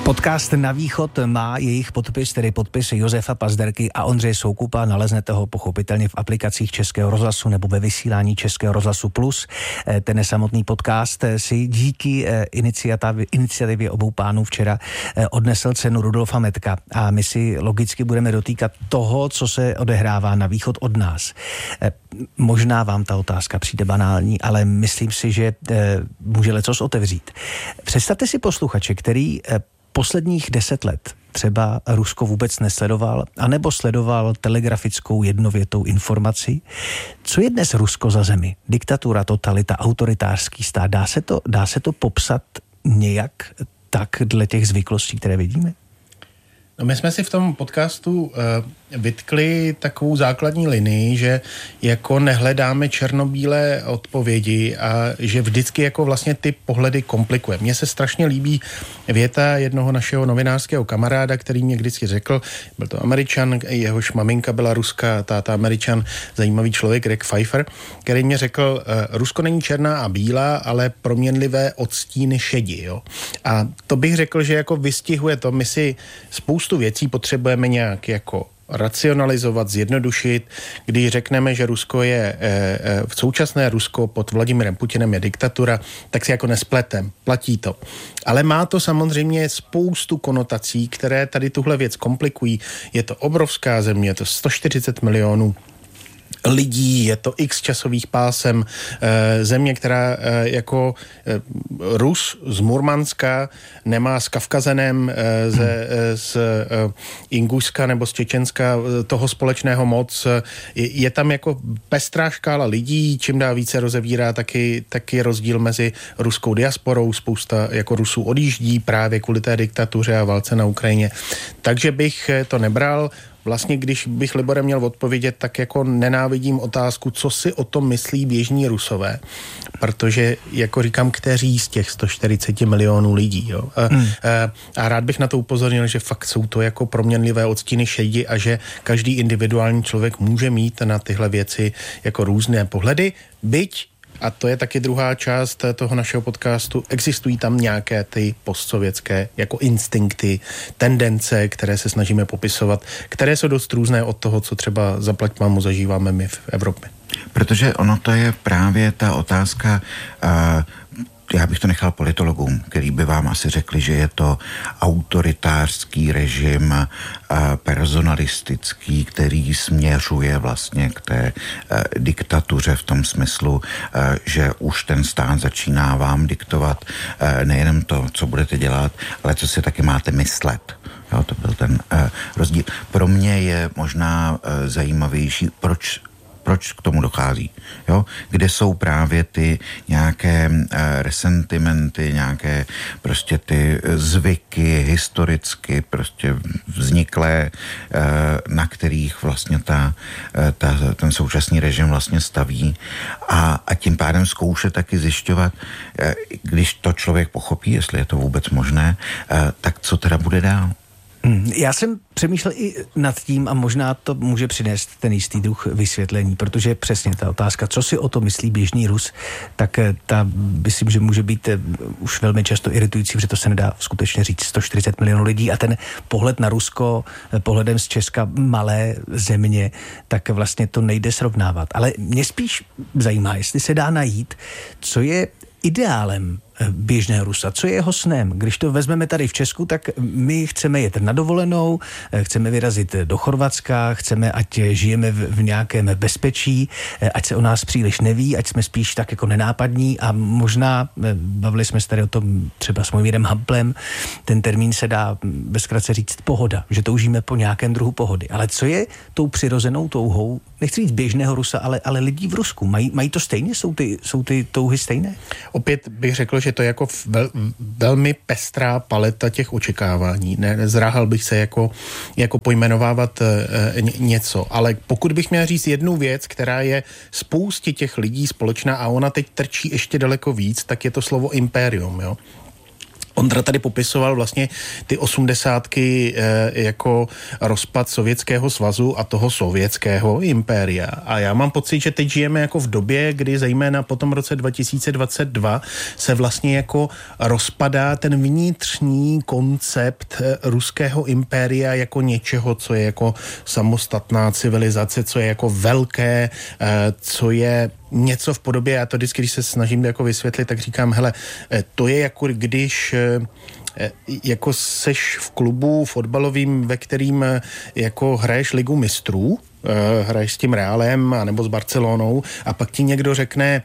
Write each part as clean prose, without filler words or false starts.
Podcast Na východ má jejich podpis, tedy podpis Josefa Pazderky a Ondřeje Soukupa. Naleznete ho pochopitelně v aplikacích Českého rozhlasu nebo ve vysílání Českého rozhlasu Plus. Ten samotný podcast si díky iniciativě obou pánů včera odnesl cenu Rudolfa Metka a my si logicky budeme dotýkat toho, co se odehrává na východ od nás. Možná vám ta otázka přijde banální, ale myslím si, že může lecos otevřít. Představte si posluchače, který posledních 10 let třeba Rusko vůbec nesledoval, anebo sledoval telegrafickou jednovětou informaci. Co je dnes Rusko za zemi? Diktatura, totalita, autoritářský stát. Dá se to popsat nějak tak dle těch zvyklostí, které vidíme? No, my jsme si v tom podcastu vytkli takovou základní linii, že jako nehledáme černobílé odpovědi a že vždycky jako vlastně ty pohledy komplikuje. Mně se strašně líbí věta jednoho našeho novinářského kamaráda, který mě vždycky řekl, byl to Američan, jehož maminka byla ruská, táta Američan, zajímavý člověk, Rick Pfeiffer, který mě řekl, Rusko není černá a bílá, ale proměnlivé odstíny šedi. Jo? A to bych řekl, že jako vystihuje to, my si spoustu věcí potřebujeme nějak jako racionalizovat, zjednodušit. Když řekneme, že Rusko je, v současné Rusko pod Vladimirem Putinem je diktatura, tak si jako nespletem, platí to. Ale má to samozřejmě spoustu konotací, které tady tuhle věc komplikují. Je to obrovská země, je to 140 milionů lidí, je to x časových pásem, země, která jako Rus z Murmanska nemá s Kavkazenem, z Ingušska nebo z Čečenska toho společného moc. Je tam jako pestrá škála lidí, čím dál více rozevírá taky rozdíl mezi ruskou diasporou, spousta jako Rusů odjíždí právě kvůli té diktatuře a válce na Ukrajině. Takže bych to nebral. Vlastně, když bych Libore měl odpovědět, tak jako nenávidím otázku, co si o tom myslí běžní Rusové, protože, jako říkám, kteří z těch 140 milionů lidí. Jo? A rád bych na to upozornil, že fakt jsou to jako proměnlivé odstíny šedi a že každý individuální člověk může mít na tyhle věci jako různé pohledy, byť, a to je taky druhá část toho našeho podcastu, existují tam nějaké ty postsovětské jako instinkty, tendence, které se snažíme popisovat, které jsou dost různé od toho, co třeba zaplať mámu zažíváme my v Evropě. Protože ono to je právě ta otázka, já bych to nechal politologům, který by vám asi řekli, že je to autoritářský režim, personalistický, který směřuje vlastně k té diktatuře v tom smyslu, že už ten stát začíná vám diktovat nejenom to, co budete dělat, ale co si taky máte myslet. Jo, to byl ten rozdíl. Pro mě je možná zajímavější, proč k tomu dochází, jo? Kde jsou právě ty nějaké resentimenty, nějaké prostě ty zvyky historicky prostě vzniklé, na kterých vlastně ten současný režim vlastně staví a tím pádem zkoušet taky zjišťovat, když to člověk pochopí, jestli je to vůbec možné, tak co teda bude dál. Já jsem přemýšlel i nad tím a možná to může přinést ten jistý druh vysvětlení, protože přesně ta otázka, co si o to myslí běžný Rus, tak ta myslím, že může být už velmi často iritující, protože to se nedá skutečně říct 140 milionů lidí a ten pohled na Rusko, pohledem z Česka malé země, tak vlastně to nejde srovnávat. Ale mě spíš zajímá, jestli se dá najít, co je ideálem běžného Rusa. Co je jeho snem? Když to vezmeme tady v Česku, tak my chceme jet na dovolenou, chceme vyrazit do Chorvatska, chceme, ať žijeme v nějakém bezpečí, ať se o nás příliš neví, ať jsme spíš tak jako nenápadní a možná, bavili jsme se tady o tom třeba s Mojmírem Hamplem, ten termín se dá bezkrátce říct pohoda, že toužíme po nějakém druhu pohody. Ale co je tou přirozenou touhou, nechci říct běžného Rusa, ale lidí v Rusku? Mají to stejně? Jsou ty touhy stejné? Opět bych řekl, že to je jako velmi pestrá paleta těch očekávání. Nezráhal bych se jako pojmenovávat něco, ale pokud bych měl říct jednu věc, která je spoustě těch lidí společná a ona teď trčí ještě daleko víc, tak je to slovo impérium, jo. Ondra tady popisoval vlastně ty 80. Jako rozpad Sovětského svazu a toho sovětského impéria. A já mám pocit, že teď žijeme jako v době, kdy zejména po tom roce 2022 se vlastně jako rozpadá ten vnitřní koncept ruského impéria jako něčeho, co je jako samostatná civilizace, co je jako velké, co je něco v podobě, já to vždycky, když se snažím jako vysvětlit, tak říkám, hele, to je jako když jako seš v klubu fotbalovým, ve kterým jako hraješ ligu mistrů, hraješ s tím Realem anebo s Barcelonou a pak ti někdo řekne,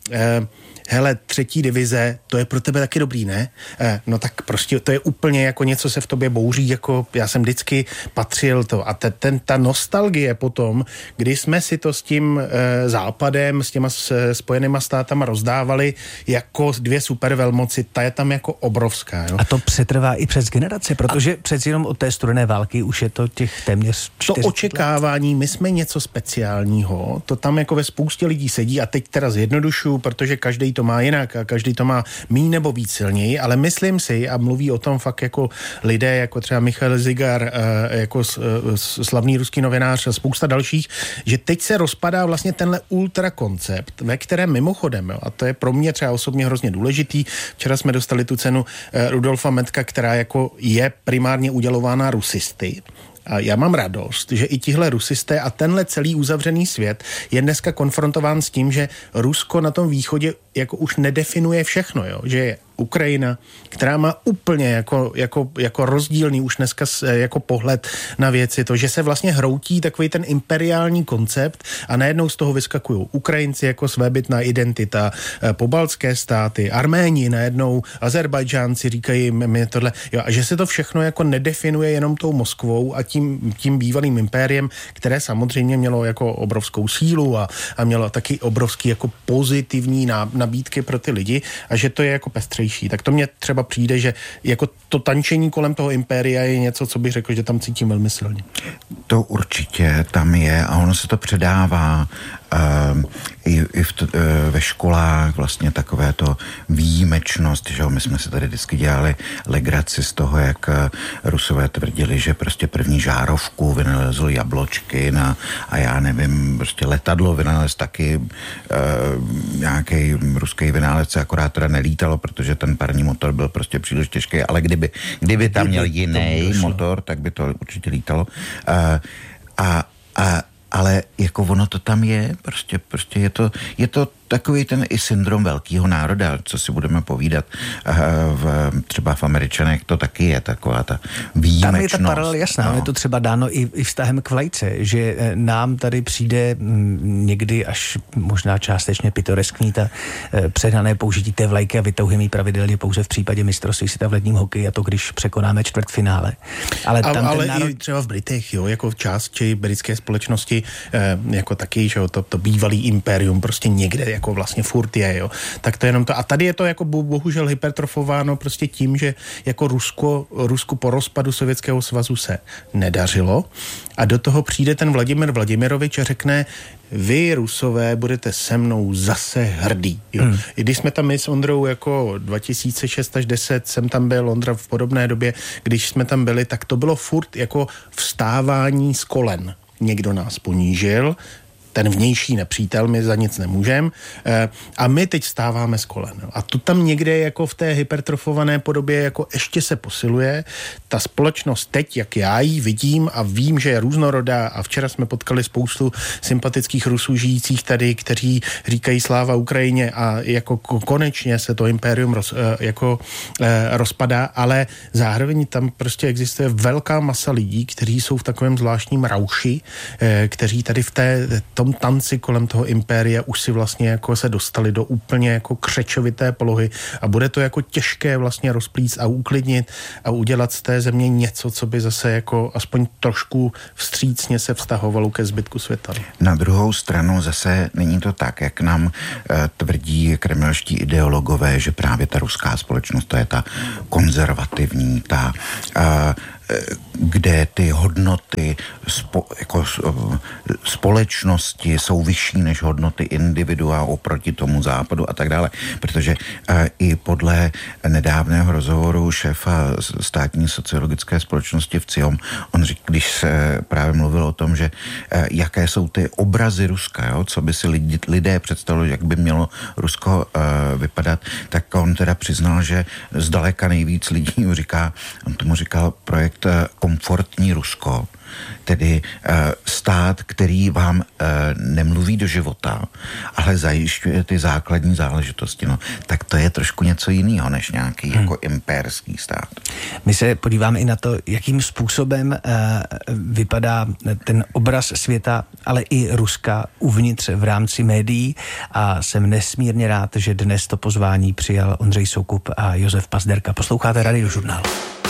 hele, 3. divize, to je pro tebe taky dobrý, ne? No tak prostě to je úplně jako něco se v tobě bouří, jako já jsem vždycky patřil to. A ta nostalgie potom, kdy jsme si to s tím západem, s těma spojenýma státama rozdávali jako 2 supervelmoci, ta je tam jako obrovská. Jo? A to přetrvá i přes generace, protože přeci jenom od té studené války už je to těch téměř 40 let. To očekávání, my jsme něco speciálního, to tam jako ve spoustě lidí sedí a teď teda zjednodušuju, protože každý to má jinak a každý to má míň nebo víc silněji, ale myslím si, a mluví o tom fakt jako lidé, jako třeba Michal Zigar, jako slavný ruský novinář a spousta dalších, že teď se rozpadá vlastně tenhle ultrakoncept, ve kterém mimochodem, jo, a to je pro mě třeba osobně hrozně důležitý. Včera jsme dostali tu cenu Rudolfa Metka, která jako je primárně udělována rusisty. A já mám radost, že i tihle rusisté a tenhle celý uzavřený svět je dneska konfrontován s tím, že Rusko na tom východě jako už nedefinuje všechno, jo? Že je Ukrajina, která má úplně jako rozdílný už dneska jako pohled na věci, to, že se vlastně hroutí takový ten imperiální koncept a najednou z toho vyskakují Ukrajinci jako svébytná identita, pobaltské státy, Arméni najednou, Azerbajdžánci říkají mi tohle, jo, a že se to všechno jako nedefinuje jenom tou Moskvou a tím bývalým impériem, které samozřejmě mělo jako obrovskou sílu a mělo taky obrovský jako pozitivní nabídky pro ty lidi a že to je jako pestřejší. Tak to mně třeba přijde, že jako to tančení kolem toho impéria je něco, co bych řekl, že tam cítím velmi silně. To určitě tam je a ono se to předává ve školách vlastně takové to výjimečnost, že my jsme se tady vždycky dělali legraci z toho, jak Rusové tvrdili, že prostě první žárovku vynalezl Jabločkin a já nevím, prostě letadlo vynalez taky nějaký ruský vynálezce, akorát teda nelítalo, protože ten parní motor byl prostě příliš těžký, ale kdyby tam měl jiný motor, tak by to určitě lítalo. Ale jako ono to tam je, prostě je to takový ten i syndrom velkého národa, co si budeme povídat. Třeba v Američanech to taky je taková ta výjimečnost. Tam je ta paralela jasná, no. Je to třeba dáno i vztahem k vlajce, že nám tady přijde někdy až možná částečně pitoreskní ta přehnané použití té vlajky a vytouhymí pravidelně pouze v případě mistrovství světa v ledním hokeji a to, když překonáme čtvrtfinále. Ale i třeba v Britech, jo, jako části britské společnosti, jako taky, že jo, to bývalý impérium prostě někde jako vlastně furt je, jo. Tak to je jenom to. A tady je to jako bohužel hypertrofováno prostě tím, že jako Rusku po rozpadu Sovětského svazu se nedařilo a do toho přijde ten Vladimir Vladimirovič a řekne, vy Rusové budete se mnou zase hrdý. Jo. I když jsme tam my s Ondrou jako 2006 až 10 jsem tam byl, Ondra v podobné době, když jsme tam byli, tak to bylo furt jako vstávání z kolen. Někdo nás ponížil, ten vnější nepřítel, my za nic nemůžeme. A my teď stáváme z kolen. A to tam někde jako v té hypertrofované podobě jako ještě se posiluje. Ta společnost teď, jak já ji vidím a vím, že je různorodá a včera jsme potkali spoustu sympatických Rusů žijících tady, kteří říkají sláva Ukrajině a jako konečně se to impérium rozpadá, ale zároveň tam prostě existuje velká masa lidí, kteří jsou v takovém zvláštním rauši, kteří tady v tom tanci kolem toho impéria už si vlastně jako se dostali do úplně jako křečovité polohy a bude to jako těžké vlastně rozplíct a uklidnit a udělat z té země něco, co by zase jako aspoň trošku vstřícně se vztahovalo ke zbytku světa. Na druhou stranu zase není to tak, jak nám tvrdí kremelští ideologové, že právě ta ruská společnost to je ta konzervativní, kde ty hodnoty společnosti jsou vyšší než hodnoty individua oproti tomu západu a tak dále. Protože i podle nedávného rozhovoru šéfa státní sociologické společnosti v CIOM, on říká, když se právě mluvil o tom, že jaké jsou ty obrazy Ruska, jo, co by si lidé představili, jak by mělo Rusko vypadat, tak on teda přiznal, že zdaleka nejvíc lidí říká, on tomu říkal projekt Komfortní Rusko, tedy stát, který vám nemluví do života, ale zajišťuje ty základní záležitosti. No, tak to je trošku něco jiného, než nějaký jako impérský stát. My se podíváme i na to, jakým způsobem vypadá ten obraz světa, ale i Ruska uvnitř v rámci médií a jsem nesmírně rád, že dnes to pozvání přijal Ondřej Soukup a Josef Pazderka. Posloucháte Radiožurnál.